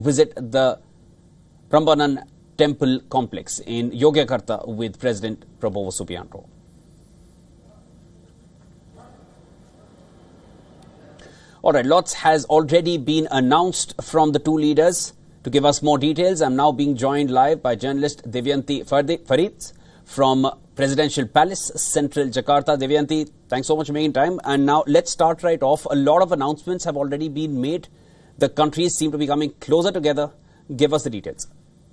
visit the Prambanan Temple complex in Yogyakarta with President Prabowo Subianto. All right, lots has already been announced from the two leaders. To give us more details, I'm now being joined live by journalist Devyanti Farid from Presidential Palace, Central Jakarta. Devyanti, thanks so much for making time. And now let's start right off. A lot of announcements have already been made. The countries seem to be coming closer together. Give us the details.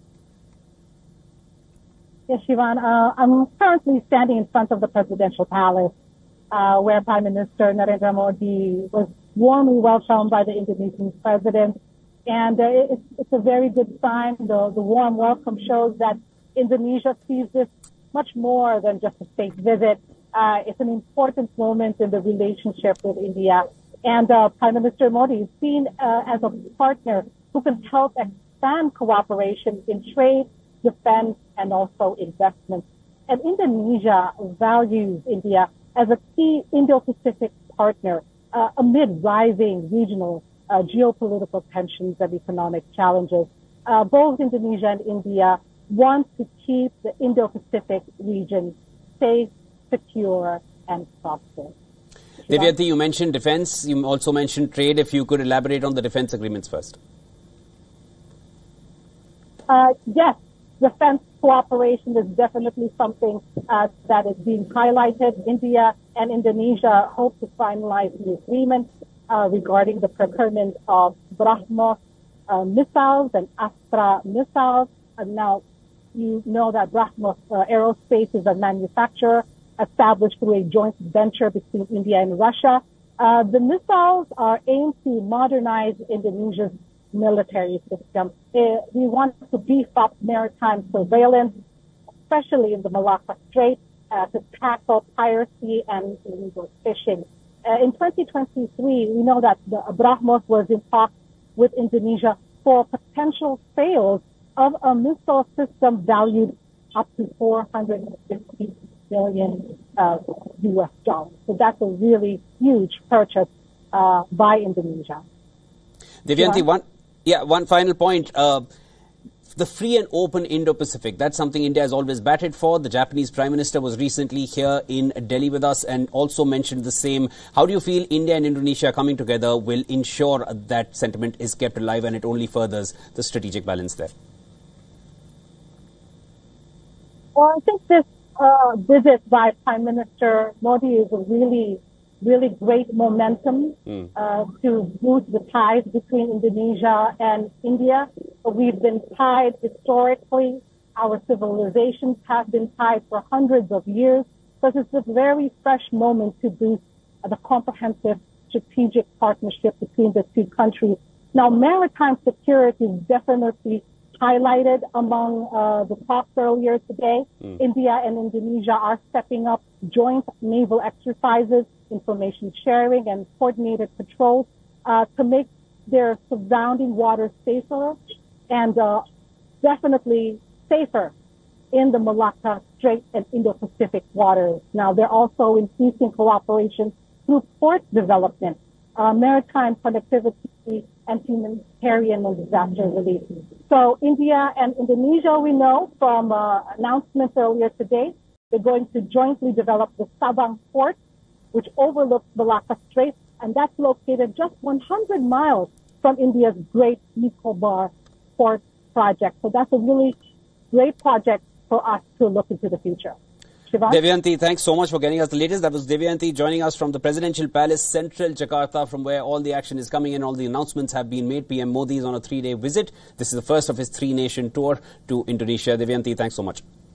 Yes, Shivan. I'm currently standing in front of the Presidential Palace, where Prime Minister Narendra Modi was warmly welcomed by the Indonesian president. And it's a very good sign. The warm welcome shows that Indonesia sees this much more than just a state visit. It's an important moment in the relationship with India. And Prime Minister Modi is seen as a partner who can help expand cooperation in trade, defense, and also investment. And Indonesia values India as a key Indo-Pacific partner amid rising regional geopolitical tensions and economic challenges. Both Indonesia and India want to keep the Indo-Pacific region safe, secure, and prosperous. Devyanti, you mentioned defense. You also mentioned trade. If you could elaborate on the defense agreements first. Yes, defense cooperation is definitely something that is being highlighted. India and Indonesia hope to finalize the agreement regarding the procurement of BrahMos missiles and Astra missiles. And now you know that BrahMos Aerospace is a manufacturer established through a joint venture between India and Russia. The missiles are aimed to modernize Indonesia's military system. We want to beef up maritime surveillance, especially in the Malacca Strait, to tackle piracy and illegal fishing. In 2023, we know that the BrahMos was in talks with Indonesia for potential sales of a missile system valued up to $450 billion US dollars. So that's a really huge purchase by Indonesia. Devyanti, one final point. The free and open Indo-Pacific, that's something India has always batted for. The Japanese Prime Minister was recently here in Delhi with us and also mentioned the same. How do you feel India and Indonesia coming together will ensure that sentiment is kept alive and it only furthers the strategic balance there? Well, I think this visit by Prime Minister Modi is a really great momentum to boost the ties between Indonesia and India. We've been tied historically. Our civilizations have been tied for hundreds of years. So it's a very fresh moment to boost the comprehensive strategic partnership between the two countries. Now, maritime security is definitely highlighted among the talks earlier today. India and Indonesia are stepping up joint naval exercises, information sharing, and coordinated patrols to make their surrounding waters safer and definitely safer in the Malacca Strait and Indo-Pacific waters. Now, they're also increasing cooperation through port development, maritime connectivity, and humanitarian and disaster relief. So India and Indonesia, we know from announcements earlier today, they're going to jointly develop the Sabang port, which overlooks Malacca Strait, and that's located just 100 miles from India's Great Nicobar Port project. So that's a really great project for us to look into the future. Shivan? Devyanti, thanks so much for getting us the latest. That was Devyanti joining us from the Presidential Palace, Central Jakarta, from where all the action is coming in. All the announcements have been made. PM Modi is on a 3-day visit. This is the first of his 3-nation tour to Indonesia. Devyanti, thanks so much.